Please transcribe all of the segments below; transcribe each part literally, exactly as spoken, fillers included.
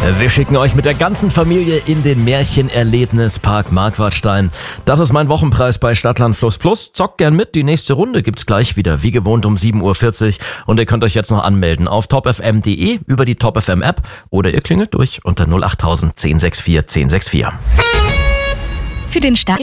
Wir schicken euch mit der ganzen Familie in den Märchenerlebnispark Marquardstein. Das ist mein Wochenpreis bei Stadtland Fluss Plus. Zockt gern mit, die nächste Runde gibt's gleich wieder, wie gewohnt um sieben Uhr vierzig. Und ihr könnt euch jetzt noch anmelden auf top f m punkt d e über die Top F M App oder ihr klingelt durch unter null acht null null eins sechs vier eins sechs vier. Für den Start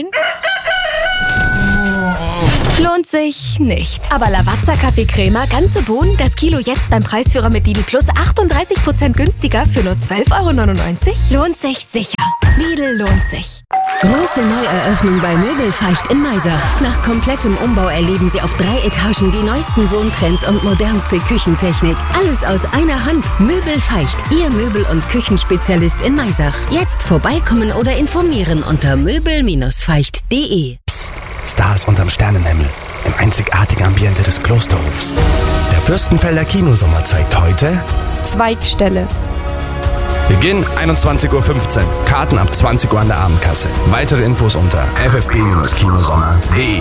lohnt sich nicht. Aber Lavazza Kaffee Crema, ganze Bohnen, das Kilo jetzt beim Preisführer mit Lidl Plus achtunddreißig Prozent günstiger für nur zwölf Euro neunundneunzig. Lohnt sich sicher. Lidl lohnt sich. Große Neueröffnung bei Möbelfeicht in Maisach. Nach komplettem Umbau erleben Sie auf drei Etagen die neuesten Wohntrends und modernste Küchentechnik. Alles aus einer Hand. Möbelfeicht, Ihr Möbel- und Küchenspezialist in Maisach. Jetzt vorbeikommen oder informieren unter möbel feicht punkt de. Psst. Stars unterm Sternenhimmel, im einzigartigen Ambiente des Klosterhofs. Der Fürstenfelder Kinosommer zeigt heute Zweigstelle. Beginn einundzwanzig Uhr fünfzehn. Karten ab zwanzig Uhr an der Abendkasse. Weitere Infos unter f f g kinosommer punkt de.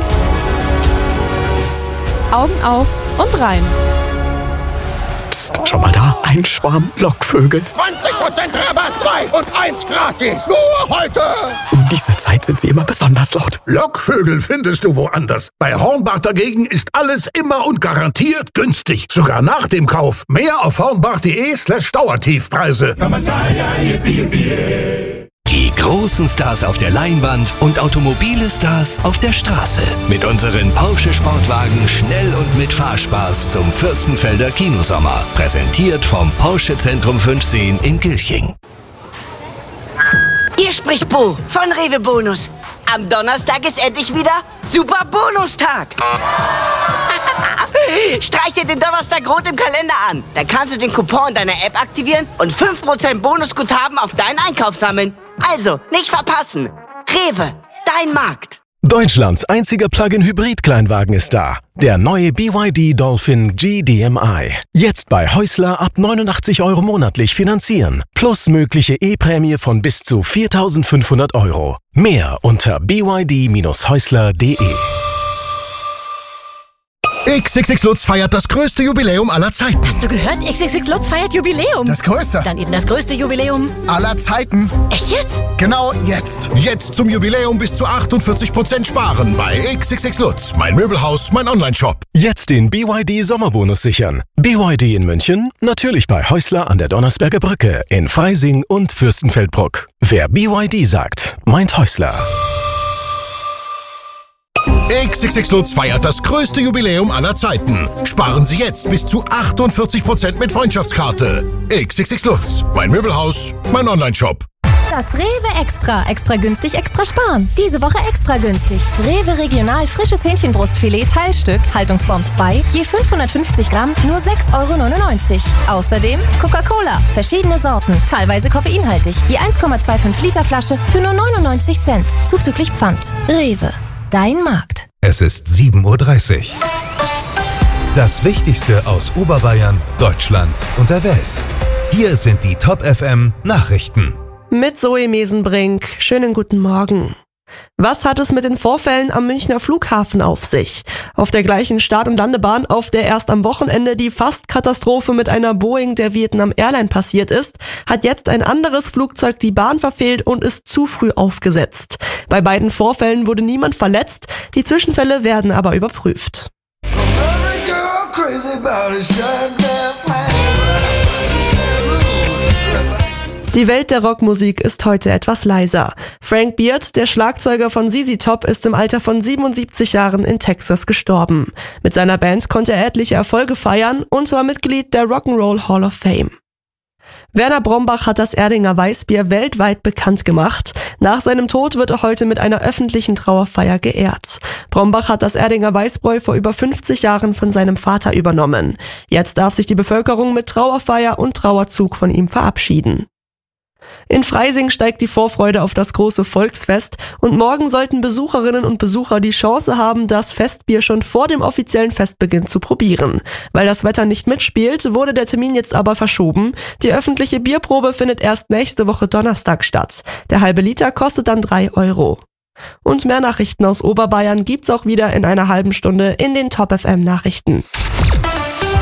Augen auf und rein. Psst, schau mal da, ein Schwarm Lockvögel. zwanzig Prozent Rabatt, zwei und eins gratis. Nur heute. Um diese Zeit sind sie immer besonders laut. Lockvögel findest du woanders. Bei Hornbach dagegen ist alles immer und garantiert günstig. Sogar nach dem Kauf. Mehr auf hornbach punkt de slash Dauertiefpreise. Die großen Stars auf der Leinwand und automobile Stars auf der Straße. Mit unseren Porsche Sportwagen schnell und mit Fahrspaß zum Fürstenfelder Kinosommer. Präsentiert vom Porsche Zentrum fünf Seen in Gilching. Hier spricht Bo von Rewe Bonus. Am Donnerstag ist endlich wieder Super Bonustag. Streich dir den Donnerstag rot im Kalender an. Dann kannst du den Coupon in deiner App aktivieren und fünf Prozent Bonusguthaben auf deinen Einkauf sammeln. Also, nicht verpassen. Rewe, dein Markt. Deutschlands einziger Plug-in-Hybrid-Kleinwagen ist da. Der neue B Y D Dolphin G D M I. Jetzt bei Häusler ab neunundachtzig Euro monatlich finanzieren. Plus mögliche E-Prämie von bis zu viertausendfünfhundert Euro. Mehr unter b y d häusler punkt de. X X X Lutz feiert das größte Jubiläum aller Zeiten. Hast du gehört? X X X Lutz feiert Jubiläum. Das größte. Dann eben das größte Jubiläum aller Zeiten. Echt jetzt? Genau jetzt. Jetzt zum Jubiläum bis zu achtundvierzig Prozent sparen bei X X X Lutz. Mein Möbelhaus, mein Onlineshop. Jetzt den B Y D Sommerbonus sichern. B Y D in München, natürlich bei Häusler an der Donnersberger Brücke, in Freising und Fürstenfeldbruck. Wer B Y D sagt, meint Häusler. X X X Lutz feiert das größte Jubiläum aller Zeiten. Sparen Sie jetzt bis zu achtundvierzig Prozent mit Freundschaftskarte. X X X Lutz. Mein Möbelhaus, mein Onlineshop. Das Rewe Extra. Extra günstig, extra sparen. Diese Woche extra günstig. Rewe Regional frisches Hähnchenbrustfilet Teilstück, Haltungsform zwei, je fünfhundertfünfzig Gramm, nur sechs Euro neunundneunzig. Außerdem Coca-Cola, verschiedene Sorten, teilweise koffeinhaltig, je eins Komma fünfundzwanzig Liter Flasche für nur neunundneunzig Cent, zuzüglich Pfand. Rewe, dein Markt. Es ist sieben Uhr dreißig. Das Wichtigste aus Oberbayern, Deutschland und der Welt. Hier sind die Top F M Nachrichten. Mit Zoe Mesenbrink. Schönen guten Morgen. Was hat es mit den Vorfällen am Münchner Flughafen auf sich? Auf der gleichen Start- und Landebahn, auf der erst am Wochenende die Fast-Katastrophe mit einer Boeing der Vietnam Airline passiert ist, hat jetzt ein anderes Flugzeug die Bahn verfehlt und ist zu früh aufgesetzt. Bei beiden Vorfällen wurde niemand verletzt, die Zwischenfälle werden aber überprüft. Die Welt der Rockmusik ist heute etwas leiser. Frank Beard, der Schlagzeuger von Z Z Top, ist im Alter von siebenundsiebzig Jahren in Texas gestorben. Mit seiner Band konnte er etliche Erfolge feiern und war Mitglied der Rock'n'Roll Hall of Fame. Werner Brombach hat das Erdinger Weißbier weltweit bekannt gemacht. Nach seinem Tod wird er heute mit einer öffentlichen Trauerfeier geehrt. Brombach hat das Erdinger Weißbräu vor über fünfzig Jahren von seinem Vater übernommen. Jetzt darf sich die Bevölkerung mit Trauerfeier und Trauerzug von ihm verabschieden. In Freising steigt die Vorfreude auf das große Volksfest und morgen sollten Besucherinnen und Besucher die Chance haben, das Festbier schon vor dem offiziellen Festbeginn zu probieren. Weil das Wetter nicht mitspielt, wurde der Termin jetzt aber verschoben. Die öffentliche Bierprobe findet erst nächste Woche Donnerstag statt. Der halbe Liter kostet dann drei Euro. Und mehr Nachrichten aus Oberbayern gibt's auch wieder in einer halben Stunde in den Top F M Nachrichten.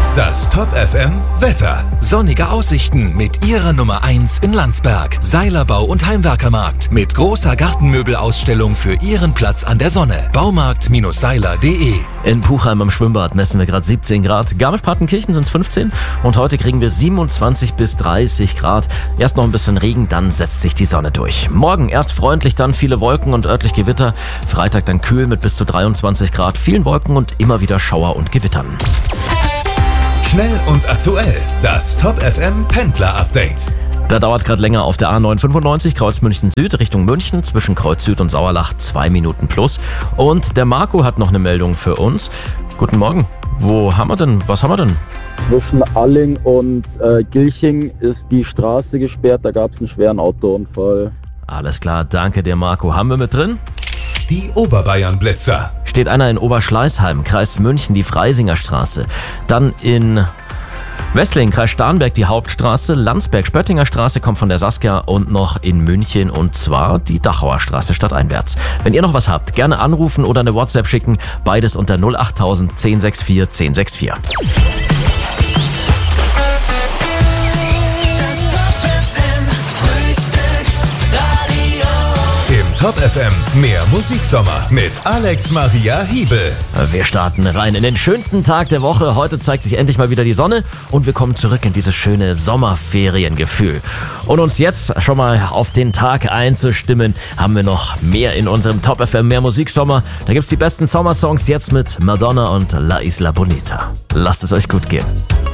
Das Top F M Wetter. Sonnige Aussichten mit ihrer Nummer eins in Landsberg. Seilerbau und Heimwerkermarkt mit großer Gartenmöbelausstellung für Ihren Platz an der Sonne. Baumarkt Seiler punkt de. In Puchheim am Schwimmbad messen wir gerade siebzehn Grad. Garmisch-Partenkirchen sind es fünfzehn und heute kriegen wir siebenundzwanzig bis dreißig Grad. Erst noch ein bisschen Regen, dann setzt sich die Sonne durch. Morgen erst freundlich, dann viele Wolken und örtlich Gewitter. Freitag dann kühl mit bis zu dreiundzwanzig Grad, vielen Wolken und immer wieder Schauer und Gewittern. Schnell und aktuell. Das Top F M Pendler Update. Da dauert es gerade länger auf der A neun fünfundneunzig, Kreuz München Süd, Richtung München, zwischen Kreuz Süd und Sauerlach, zwei Minuten plus. Und der Marco hat noch eine Meldung für uns. Guten Morgen. Wo haben wir denn? Was haben wir denn? Zwischen Alling und äh, Gilching ist die Straße gesperrt, da gab es einen schweren Autounfall. Alles klar, danke dir, Marco. Haben wir mit drin? Die Oberbayern-Blitzer. Steht einer in Oberschleißheim, Kreis München, die Freisinger Straße. Dann in Wesseling, Kreis Starnberg, die Hauptstraße. Landsberg, Spöttinger Straße kommt von der Saskia und noch in München und zwar die Dachauer Straße stadteinwärts. Wenn ihr noch was habt, gerne anrufen oder eine WhatsApp schicken. Beides unter null acht null null eins sechs vier eins sechs vier. Top F M, mehr Musiksommer mit Alex Maria Hiebel. Wir starten rein in den schönsten Tag der Woche. Heute zeigt sich endlich mal wieder die Sonne und wir kommen zurück in dieses schöne Sommerferiengefühl. Und uns jetzt schon mal auf den Tag einzustimmen, haben wir noch mehr in unserem Top F M, mehr Musiksommer. Da gibt's die besten Sommersongs jetzt mit Madonna und La Isla Bonita. Lasst es euch gut gehen.